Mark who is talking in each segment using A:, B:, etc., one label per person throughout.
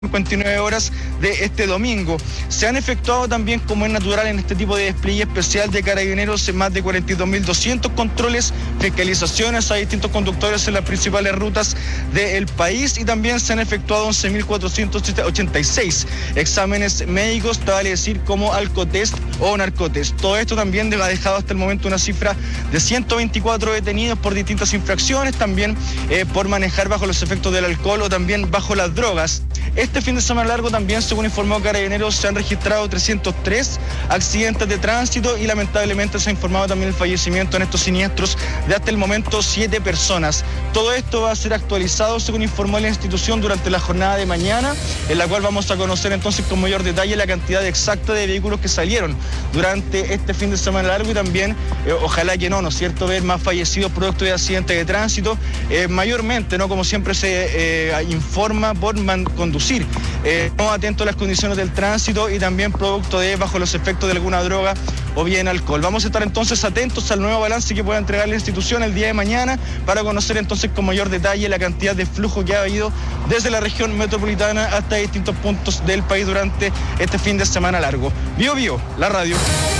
A: 59 horas de este domingo. Se han efectuado también, como es natural en este tipo de despliegue especial de Carabineros, más de 42.200 controles, fiscalizaciones a distintos conductores en las principales rutas del país, y también se han efectuado 11.486 exámenes médicos, vale decir como alcotest o narcotest. Todo esto también ha dejado hasta el momento una cifra de 124 detenidos por distintas infracciones, también por manejar bajo los efectos del alcohol o también bajo las drogas. Este fin de semana largo también, según informó Carabineros, se han registrado 303 accidentes de tránsito y lamentablemente se ha informado también el fallecimiento en estos siniestros de hasta el momento 7 personas. Todo esto va a ser actualizado, según informó la institución, durante la jornada de mañana, en la cual vamos a conocer entonces con mayor detalle la cantidad exacta de vehículos que salieron durante este fin de semana largo y también, ojalá que ¿no es cierto?, ver más fallecidos producto de accidentes de tránsito, mayormente, ¿no?, como siempre se informa, por conducir no atento a las condiciones del tránsito y también producto de bajo los efectos de alguna droga o bien alcohol. Vamos a estar entonces atentos al nuevo balance que pueda entregar la institución el día de mañana para conocer entonces con mayor detalle la cantidad de flujo que ha habido desde la región metropolitana hasta distintos puntos del país durante este fin de semana largo. Bio Bio, la radio.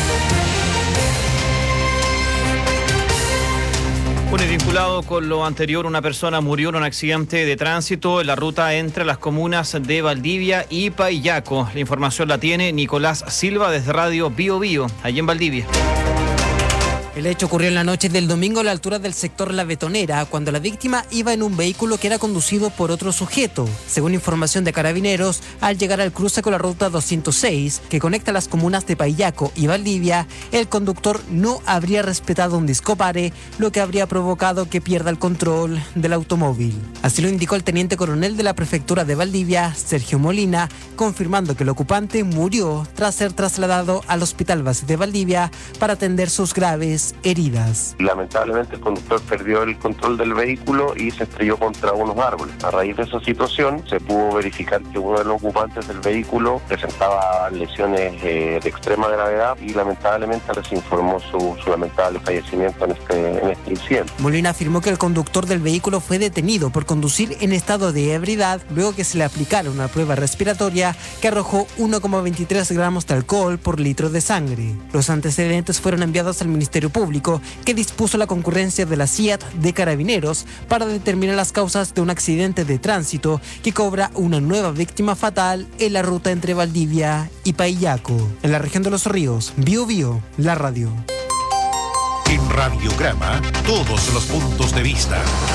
B: Bueno, y vinculado con lo anterior, una persona murió en un accidente de tránsito en la ruta entre las comunas de Valdivia y Paillaco. La información la tiene Nicolás Silva desde Radio Bio Bio, allí en Valdivia.
C: El hecho ocurrió en la noche del domingo a la altura del sector La Betonera, cuando la víctima iba en un vehículo que era conducido por otro sujeto. Según información de Carabineros, al llegar al cruce con la ruta 206, que conecta las comunas de Paillaco y Valdivia, el conductor no habría respetado un discopare, lo que habría provocado que pierda el control del automóvil. Así lo indicó el teniente coronel de la prefectura de Valdivia, Sergio Molina, confirmando que el ocupante murió tras ser trasladado al Hospital Base de Valdivia para atender sus graves heridas.
D: Lamentablemente el conductor perdió el control del vehículo y se estrelló contra unos árboles. A raíz de esa situación se pudo verificar que uno de los ocupantes del vehículo presentaba lesiones de extrema gravedad y lamentablemente se informó su lamentable fallecimiento en este incidente.
C: Molina afirmó que el conductor del vehículo fue detenido por conducir en estado de ebriedad luego que se le aplicara una prueba respiratoria que arrojó 1,23 gramos de alcohol por litro de sangre. Los antecedentes fueron enviados al Ministerio Público, que dispuso la concurrencia de la CIAT de Carabineros para determinar las causas de un accidente de tránsito que cobra una nueva víctima fatal en la ruta entre Valdivia y Paillaco. En la región de Los Ríos, Bio Bio, la radio.
E: En Radiograma, todos los puntos de vista.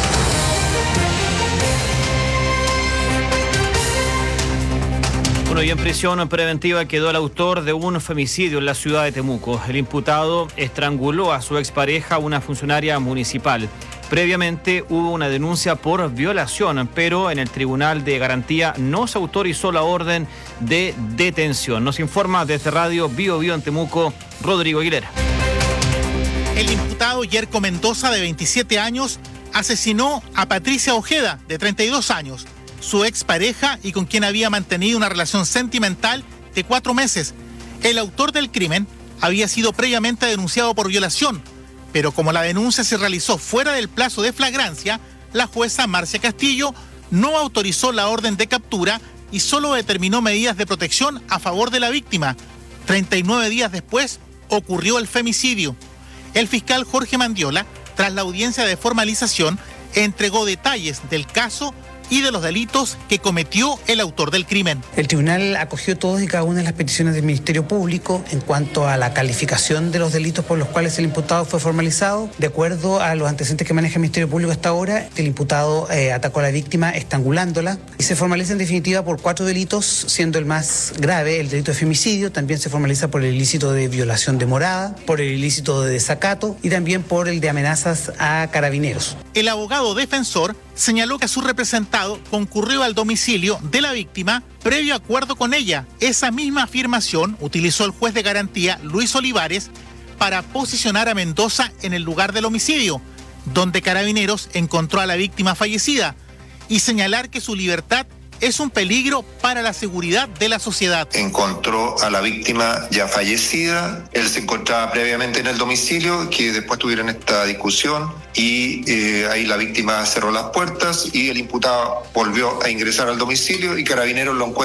B: Bueno, y en prisión preventiva quedó el autor de un femicidio en la ciudad de Temuco. El imputado estranguló a su expareja, una funcionaria municipal. Previamente hubo una denuncia por violación, pero en el Tribunal de Garantía no se autorizó la orden de detención. Nos informa desde Radio Bio Bio en Temuco, Rodrigo Aguilera.
F: El imputado Yerko Mendoza, de 27 años, asesinó a Patricia Ojeda, de 32 años, su expareja y con quien había mantenido una relación sentimental de 4 meses. El autor del crimen había sido previamente denunciado por violación, pero como la denuncia se realizó fuera del plazo de flagrancia, la jueza Marcia Castillo no autorizó la orden de captura y solo determinó medidas de protección a favor de la víctima. 39 días después ocurrió el femicidio. El fiscal Jorge Mandiola, tras la audiencia de formalización, entregó detalles del caso y de los delitos que cometió el autor del crimen.
G: El tribunal acogió todas y cada una de las peticiones del Ministerio Público en cuanto a la calificación de los delitos por los cuales el imputado fue formalizado. De acuerdo a los antecedentes que maneja el Ministerio Público hasta ahora, el imputado atacó a la víctima estrangulándola y se formaliza en definitiva por 4 delitos, siendo el más grave el delito de femicidio. También se formaliza por el ilícito de violación de morada, por el ilícito de desacato y también por el de amenazas a carabineros.
F: El abogado defensor señaló que su representado concurrió al domicilio de la víctima previo acuerdo con ella. Esa misma afirmación utilizó el juez de garantía Luis Olivares para posicionar a Mendoza en el lugar del homicidio, donde Carabineros encontró a la víctima fallecida, y señalar que su libertad es un peligro para la seguridad de la sociedad.
H: Encontró a la víctima ya fallecida. Él se encontraba previamente en el domicilio, que después tuvieron esta discusión y ahí la víctima cerró las puertas y el imputado volvió a ingresar al domicilio y Carabineros lo encuentra